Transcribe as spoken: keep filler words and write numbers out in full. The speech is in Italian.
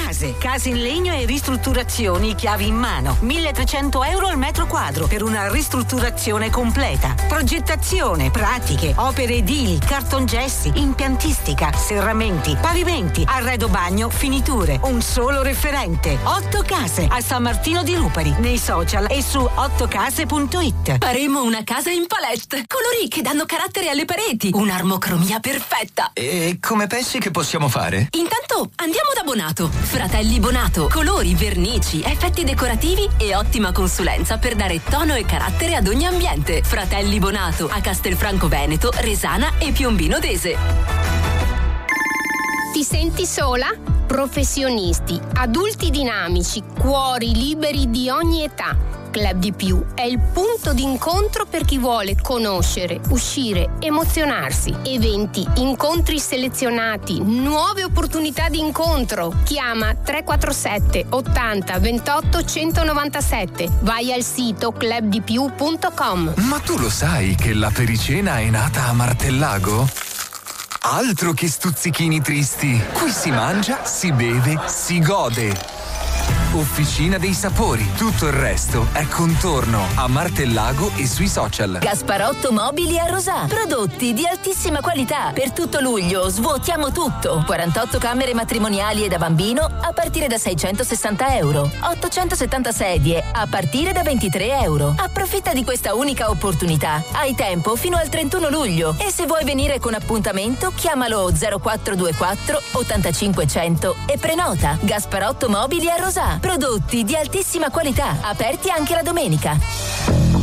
Case, case in legno e ristrutturazioni chiavi in mano. milletrecento euro al metro quadro per una ristrutturazione completa. Progettazione, pratiche, opere edili, cartongessi, impiantistica, serramenti, pavimenti, arredo bagno, finiture. Un solo referente. Otto Case a San Martino di Lupari, nei social e su ottocase punto it. Faremo una casa in palette, colori che danno carattere alle pareti, un'armocromia perfetta. E come pensi che possiamo fare? Intanto andiamo da Bonato. Fratelli Bonato, colori, vernici, effetti decorativi e ottima consulenza per dare tono e carattere ad ogni ambiente. Fratelli Bonato a Castelfranco Veneto, Resana e Piombino Dese. Ti senti sola? Professionisti, adulti dinamici, cuori liberi di ogni età. Club di Più è il punto d'incontro per chi vuole conoscere, uscire, emozionarsi. Eventi, incontri selezionati, nuove opportunità di incontro. Chiama tre quattro sette ottanta ventotto centonovantasette. Vai al sito club di più punto com. Ma tu lo sai che la pericena è nata a Martellago? Altro che stuzzichini tristi. Qui si mangia, si beve, si gode. Officina dei sapori. Tutto il resto è contorno a Martellago e sui social. Gasparotto Mobili a Rosà. Prodotti di altissima qualità. Per tutto luglio svuotiamo tutto. quarantotto camere matrimoniali e da bambino a partire da seicentosessanta euro. ottocentosettanta sedie a partire da ventitré euro. Approfitta di questa unica opportunità. Hai tempo fino al trentuno luglio. E se vuoi venire con appuntamento, chiamalo zero quattro due quattro ottantacinque cento e prenota. Gasparotto Mobili a Rosà. Prodotti di altissima qualità, aperti anche la domenica.